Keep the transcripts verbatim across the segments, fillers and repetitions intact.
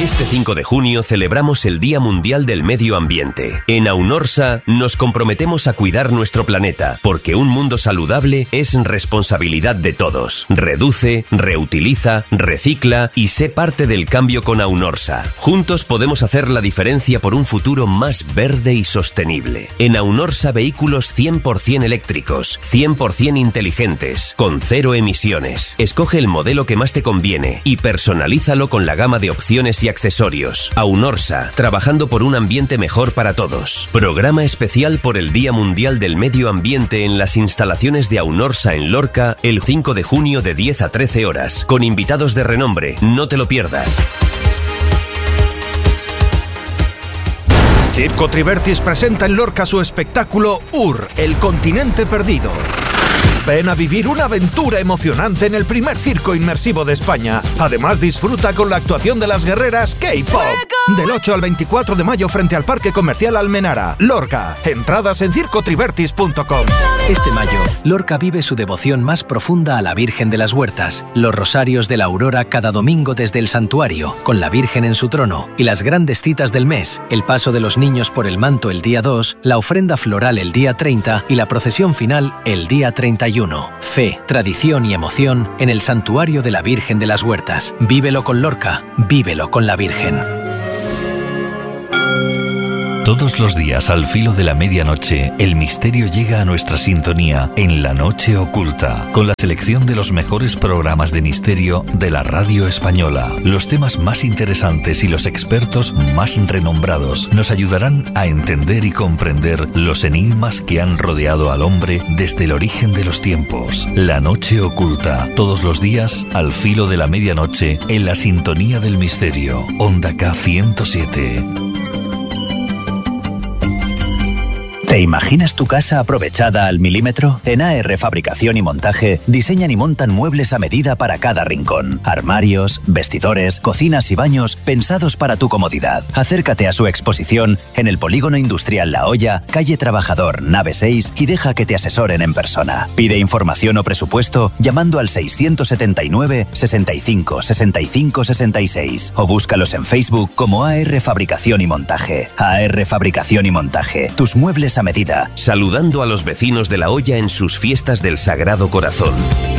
Este cinco de junio celebramos el Día Mundial del Medio Ambiente. En Aunorsa nos comprometemos a cuidar nuestro planeta, porque un mundo saludable es responsabilidad de todos. Reduce, reutiliza, recicla y sé parte del cambio con Aunorsa. Juntos podemos hacer la diferencia por un futuro más verde y sostenible. En Aunorsa, vehículos cien por ciento eléctricos, cien por ciento inteligentes, con cero emisiones. Escoge el modelo que más te conviene y personalízalo con la gama de opciones y accesorios. Aunorsa, trabajando por un ambiente mejor para todos. Programa especial por el Día Mundial del Medio Ambiente en las instalaciones de Aunorsa en Lorca el cinco de junio de diez a trece horas, con invitados de renombre. No te lo pierdas. Circo Tribertis presenta en Lorca su espectáculo U R, el continente perdido. Ven a vivir una aventura emocionante en el primer circo inmersivo de España. Además, disfruta con la actuación de las guerreras K-Pop. Del ocho al veinticuatro de mayo frente al Parque Comercial Almenara, Lorca. Entradas en circo tribertis punto com. Este mayo, Lorca vive su devoción más profunda a la Virgen de las Huertas. Los rosarios de la aurora cada domingo desde el santuario, con la Virgen en su trono. Y las grandes citas del mes, el paso de los niños por el manto el día dos, la ofrenda floral el día treinta y la procesión final el día treinta y uno. Fe, tradición y emoción en el santuario de la Virgen de las Huertas. Vívelo con Lorca, vívelo con la Virgen. Todos los días al filo de la medianoche, el misterio llega a nuestra sintonía en La Noche Oculta, con la selección de los mejores programas de misterio de la radio española. Los temas más interesantes y los expertos más renombrados nos ayudarán a entender y comprender los enigmas que han rodeado al hombre desde el origen de los tiempos. La Noche Oculta, todos los días al filo de la medianoche en la sintonía del misterio. Onda K ciento siete. ¿Te imaginas tu casa aprovechada al milímetro? En A R Fabricación y Montaje diseñan y montan muebles a medida para cada rincón. Armarios, vestidores, cocinas y baños pensados para tu comodidad. Acércate a su exposición en el Polígono Industrial La Hoya, calle Trabajador, nave seis y deja que te asesoren en persona. Pide información o presupuesto llamando al seiscientos setenta y nueve, sesenta y cinco, sesenta y cinco, sesenta y seis o búscalos en Facebook como A R Fabricación y Montaje. A R Fabricación y Montaje, tus muebles a medida. Saludando a los vecinos de La Hoya en sus fiestas del Sagrado Corazón.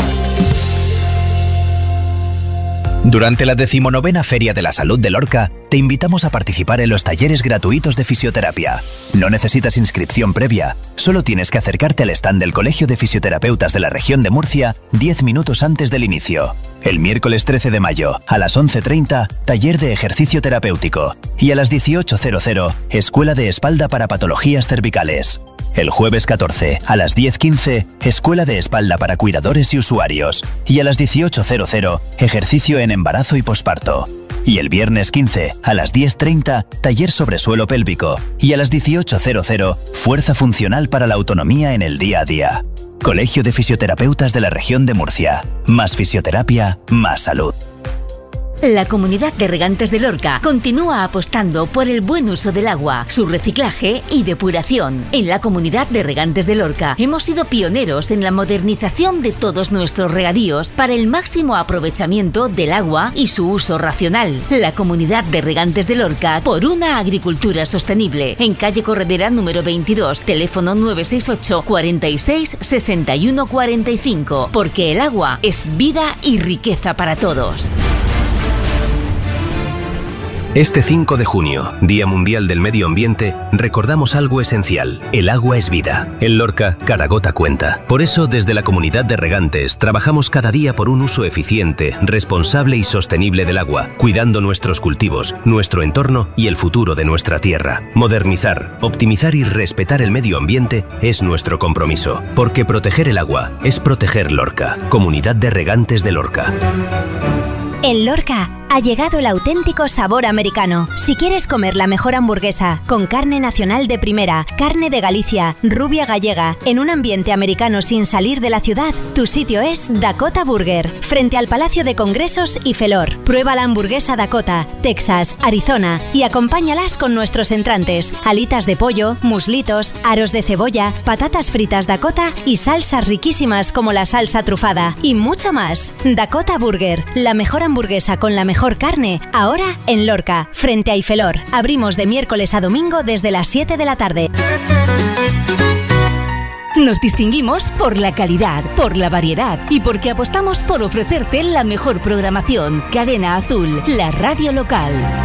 Durante la decimonovena Feria de la Salud de Lorca, te invitamos a participar en los talleres gratuitos de fisioterapia. No necesitas inscripción previa, solo tienes que acercarte al stand del Colegio de Fisioterapeutas de la Región de Murcia diez minutos antes del inicio. El miércoles trece de mayo, a las once treinta, taller de ejercicio terapéutico. Y a las dieciocho cero, escuela de espalda para patologías cervicales. El jueves catorce, a las diez quince, escuela de espalda para cuidadores y usuarios. Y a las dieciocho cero, ejercicio en embarazo y posparto. Y el viernes quince, a las diez treinta, taller sobre suelo pélvico. Y a las dieciocho cero, fuerza funcional para la autonomía en el día a día. Colegio de Fisioterapeutas de la Región de Murcia. Más fisioterapia, más salud. La Comunidad de Regantes de Lorca continúa apostando por el buen uso del agua, su reciclaje y depuración. En la Comunidad de Regantes de Lorca hemos sido pioneros en la modernización de todos nuestros regadíos para el máximo aprovechamiento del agua y su uso racional. La Comunidad de Regantes de Lorca por una agricultura sostenible. En calle Corredera número veintidós, teléfono nueve seis ocho, cuarenta y seis, sesenta y uno cuarenta y cinco. Porque el agua es vida y riqueza para todos. Este cinco de junio, Día Mundial del Medio Ambiente, recordamos algo esencial. El agua es vida. En Lorca, cada gota cuenta. Por eso, desde la Comunidad de Regantes, trabajamos cada día por un uso eficiente, responsable y sostenible del agua, cuidando nuestros cultivos, nuestro entorno y el futuro de nuestra tierra. Modernizar, optimizar y respetar el medio ambiente es nuestro compromiso, porque proteger el agua es proteger Lorca. Comunidad de Regantes de Lorca. En Lorca ha llegado el auténtico sabor americano. Si quieres comer la mejor hamburguesa, con carne nacional de primera, carne de Galicia, rubia gallega, en un ambiente americano sin salir de la ciudad, tu sitio es Dakota Burger, frente al Palacio de Congresos y Felor. Prueba la hamburguesa Dakota, Texas, Arizona y acompáñalas con nuestros entrantes, alitas de pollo, muslitos, aros de cebolla, patatas fritas Dakota y salsas riquísimas como la salsa trufada y mucho más. Dakota Burger, la mejor hamburguesa con la mejor mejor carne, ahora en Lorca, frente a Ifelor. Abrimos de miércoles a domingo desde las siete de la tarde. Nos distinguimos por la calidad, por la variedad y porque apostamos por ofrecerte la mejor programación. Cadena Azul, la radio local.